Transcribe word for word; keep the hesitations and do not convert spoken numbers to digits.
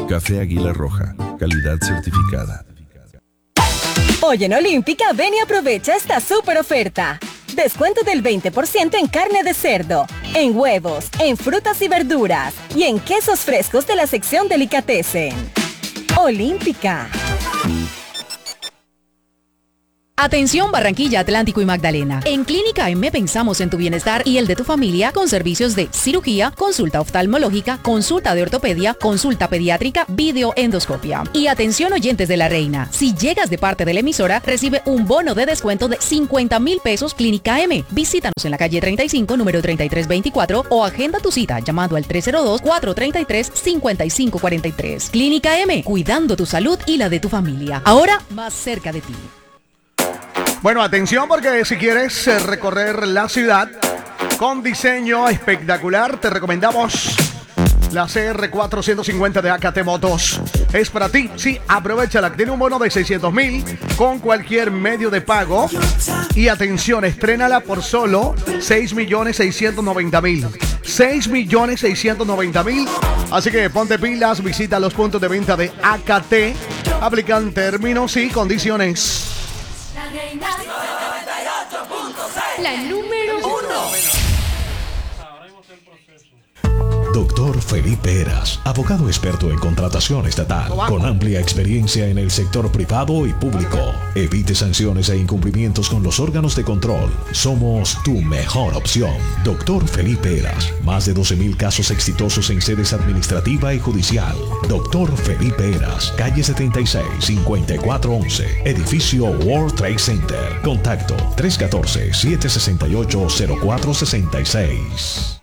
Café Águila Roja, calidad certificada. Hoy en Olímpica, ven y aprovecha esta súper oferta. Descuento del veinte por ciento en carne de cerdo, en huevos, en frutas y verduras y en quesos frescos de la sección Delicatessen. Olímpica. Atención Barranquilla, Atlántico y Magdalena. En Clínica M pensamos en tu bienestar y el de tu familia con servicios de cirugía, consulta oftalmológica, consulta de ortopedia, consulta pediátrica, videoendoscopia. Y atención oyentes de La Reina. Si llegas de parte de la emisora, recibe un bono de descuento de cincuenta mil pesos Clínica M. Visítanos en la calle treinta y cinco, número treinta y tres veinticuatro o agenda tu cita llamando al tres cero dos, cuatro tres tres, cinco cinco cuatro tres. Clínica M, cuidando tu salud y la de tu familia. Ahora más cerca de ti. Bueno, atención porque si quieres eh, recorrer la ciudad con diseño espectacular, te recomendamos la C R cuatrocientos cincuenta de A K T Motos. Es para ti, sí, aprovechala. Tiene un bono de seiscientos mil con cualquier medio de pago. Y atención, estrénala por solo seis millones seiscientos noventa mil. seis millones seiscientos noventa mil. Así que ponte pilas, visita los puntos de venta de A K T. Aplican términos y condiciones. La número uno. Doctor Felipe Heras, abogado experto en contratación estatal, con amplia experiencia en el sector privado y público. Evite sanciones e incumplimientos con los órganos de control. Somos tu mejor opción. Doctor Felipe Heras, más de doce mil casos exitosos en sedes administrativa y judicial. Doctor Felipe Heras, calle setenta y seis, cincuenta y cuatro once, edificio World Trade Center. Contacto tres uno cuatro, siete seis ocho, cero cuatro seis seis.